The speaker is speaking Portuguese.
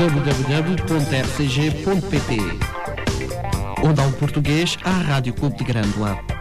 www.rcg.pt, onde há um português à Rádio Clube de Grândola.